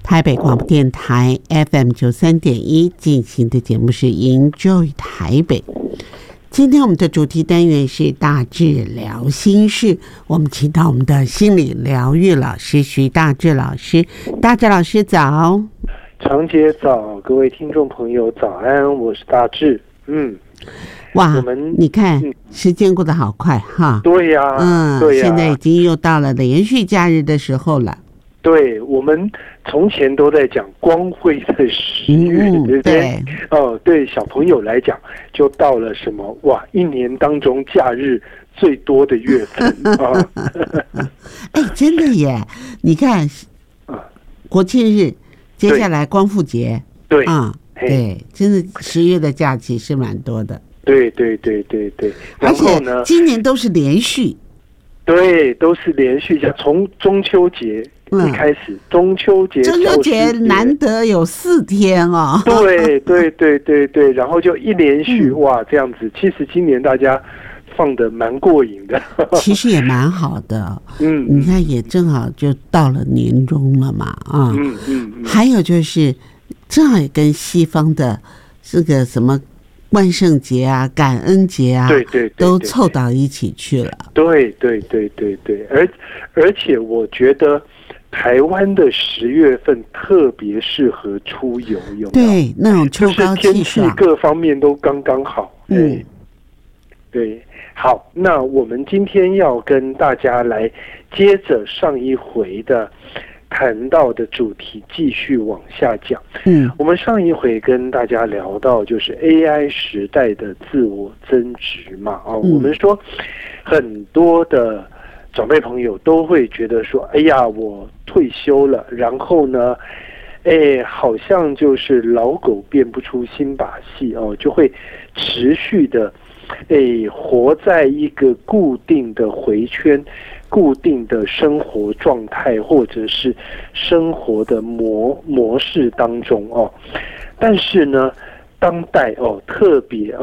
台北广播电台 FM93.1 进行的节目是 Enjoy 台北。今天我们的主题单元是大志聊心事，我们请到我们的心理疗愈老师徐大志老师。大志老师早。 长姐早，各位听众朋友早安，我是大志。 哇，你看时间过得好快哈。 对呀，对呀， 现在已经又到了连续假日的时候了。 对，我们从前都在讲光辉的10月，对不对？对小朋友来讲，就到了什么哇？一年当中假日最多的月份啊！ 真的耶！你看，国庆日，接下来光复节， 对对，真的10月的假期是蛮多的。 对。然后呢， 今年都是连续。 对，都是连续假，从中秋节一开始，中秋节难得有4天哦。 对，然后就一连续哇，这样子，其实今年大家放得蛮过瘾的， 其实也蛮好的。你看也正好就到了年终了嘛啊。还有就是正好也跟西方的这个什么万圣节啊、感恩节啊，对，都凑到一起去了。 对，而且我觉得台湾的10月份特别适合出游，有没有？ 对，那种秋高气爽， 就是天气各方面都刚刚好。对，好，那我们今天要跟大家来接着上一回的谈到的主题继续往下讲。我们上一回跟大家聊到就是 AI 时代的自我增值嘛。我们说很多的长辈朋友都会觉得说，哎呀，我退休了，然后呢，好像就是老狗变不出新把戏哦，就会持续的活在一个固定的回圈、固定的生活状态，或者是生活的模式当中哦。但是呢，当代特别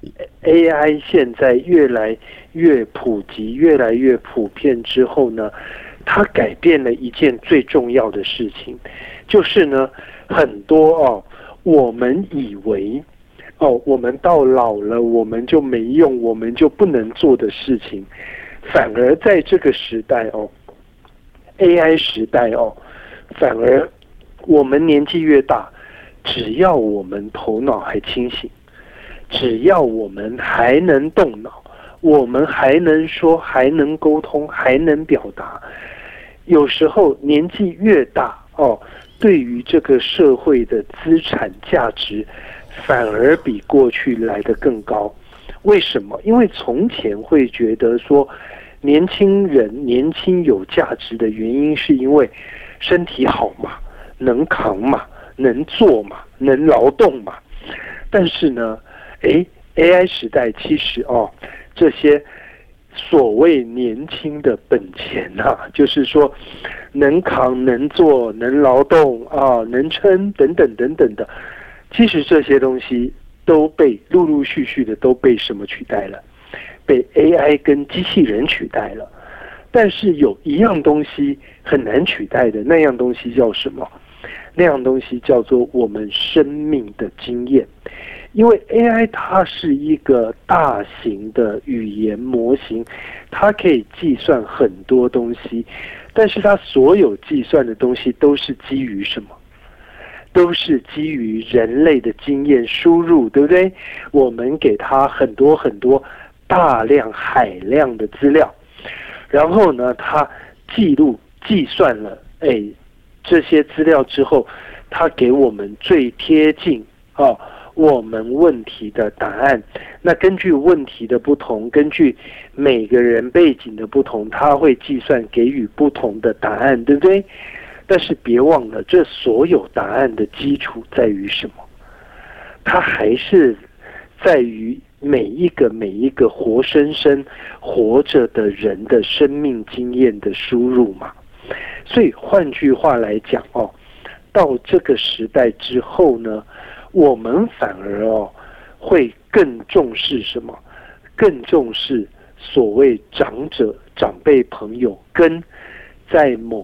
AI 现在越来越普及、越来越普遍之后呢，它改变了一件最重要的事情，就是呢，很多我们以为我们到老了，我们就没用，我们就不能做的事情，反而在这个时代AI 时代反而我们年纪越大，只要我们头脑还清醒，只要我们还能动脑，我们还能说，还能沟通，还能表达，有时候年纪越大对于这个社会的资产价值反而比过去来得更高。为什么？因为从前会觉得说年轻人年轻有价值的原因是因为身体好嘛，能扛嘛，能做嘛，能劳动嘛。但是呢AI 时代其实这些所谓年轻的本钱就是说能扛、能做、能劳动能撑等等的，其实这些东西都被陆陆续续的都被什么取代了？被 AI 跟机器人取代了。但是有一样东西很难取代的，那样东西叫什么？那样东西叫做我们生命的经验。因为 AI 它是一个大型的语言模型，它可以计算很多东西，但是它所有计算的东西都是基于什么？都是基于人类的经验输入，对不对？我们给它很多很多大量海量的资料，然后呢，它计算了这些资料之后，它给我们最贴近我们问题的答案。那根据问题的不同，根据每个人背景的不同，它会计算给予不同的答案，对不对？但是别忘了，这所有答案的基础在于什么？它还是在于每一个活生生活着的人的生命经验的输入嘛。所以换句话来讲到这个时代之后呢，我们反而会更重视什么？更重视所谓长辈朋友跟在某